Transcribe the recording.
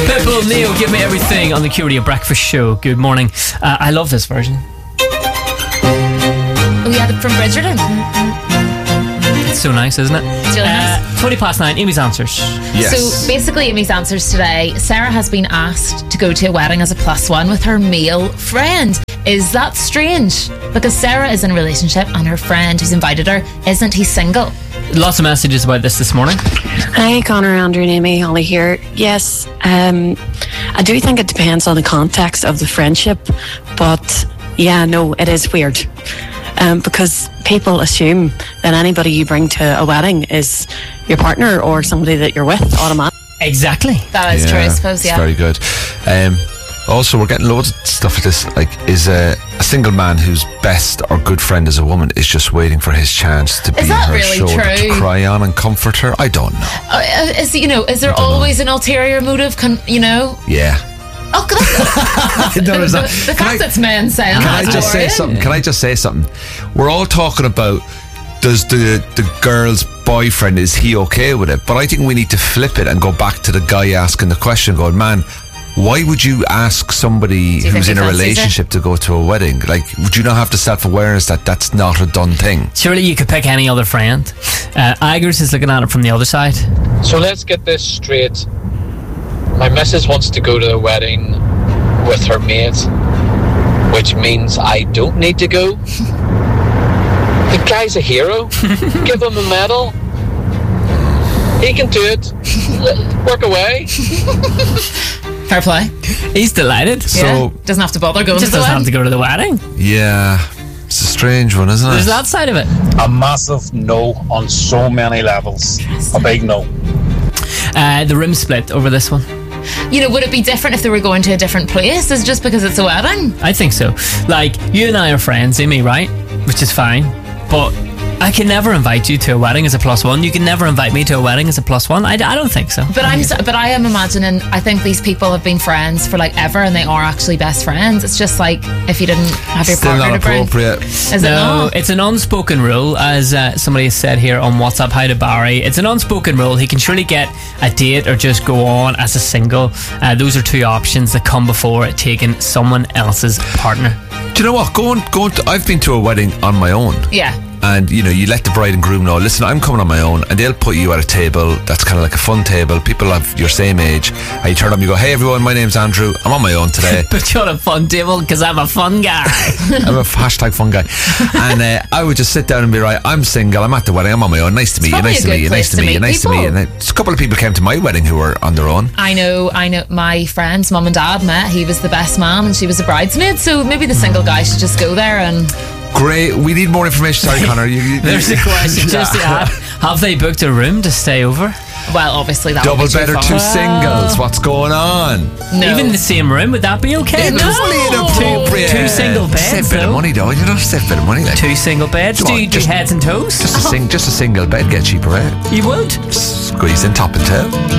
Pitbull, Neo, Give Me Everything on the Q Radio Breakfast Show. Good morning. I love this version. We had it from Bridgerton. It's so nice, isn't it? It's really nice. 9:20, Amy's answers. Yes. So basically, Amy's answers today. Sarah has been asked to go to a wedding as a +1 with her male friend. Is that strange? Because Sarah is in a relationship and her friend who's invited her, isn't he single? Lots of messages about this morning. Hi, Connor, Andrew and Amy, Holly here. Yes, I do think it depends on the context of the friendship, but yeah, no, it is weird. Because people assume that anybody you bring to a wedding is your partner or somebody that you're with automatically. Exactly. That is true, I suppose, yeah. It's very good. Also, we're getting loads of stuff like this. Like, is a single man whose best or good friend is a woman is just waiting for his chance to be that her really shoulder true? to cry on and comfort her? I don't know. Is there always an ulterior motive? Yeah. Oh, God. The fact that men saying Can that. I just say something? Can I just say something? We're all talking about, does the girl's boyfriend, is he okay with it? But I think we need to flip it and go back to the guy asking the question, going, man, why would you ask somebody who's in a relationship to go to a wedding? Like, would you not have the self-awareness that that's not a done thing? Surely you could pick any other friend. Igers is looking at it from the other side. So let's get this straight. My missus wants to go to the wedding with her mate, which means I don't need to go. The guy's a hero. Give him a medal. He can do it. Work away. Fair play. He's delighted. So doesn't have to bother going just to the doesn't wedding. have to go to the wedding. yeah, it's a strange one, isn't it? There's that side of it. A massive no on so many levels. A big no. The room split over this one. Would it be different if they were going to a different place? Is it just because it's a wedding? I think so. Like, you and I are friends, Amy, right? Which is fine. But I can never invite you to a wedding as a +1. You can never invite me to a wedding as a +1. I don't think so. But I am imagining, I think these people have been friends for like ever and they are actually best friends. It's just like if you didn't have your Still partner not to bring. appropriate. Is it not? It's an unspoken rule, as somebody has said here on WhatsApp. Hi to Barry. It's an unspoken rule. He can surely get a date or just go on as a single. Those are two options that come before taking someone else's partner. Do you know what? I've been to a wedding on my own. Yeah. And you let the bride and groom know, listen, I'm coming on my own, and they'll put you at a table that's kind of like a fun table. People of your same age, and you turn up and you go, hey everyone, my name's Andrew, I'm on my own today. But you're on a fun table because I'm a fun guy. I'm a #fun guy. And I would just sit down and be right, I'm single, I'm at the wedding, I'm on my own, nice to meet you, nice to meet you, nice to meet you, nice to meet you. And a couple of people came to my wedding who were on their own. I know my friend's mum and dad met. He was the best man and she was a bridesmaid, so maybe the single guy should just go there and... Great, we need more information. Sorry, Connor. There's a question just to add. Have they booked a room to stay over? Well, obviously that double would be bed or two singles. What's going on? No. Even the same room, would that be okay? It's really inappropriate. Two single beds. Save a bit of money, though. You don't save a bit of money. Like. Two single beds. Do you do heads and toes? Just a single bed, get cheaper, right? You would. Squeeze in top and tail.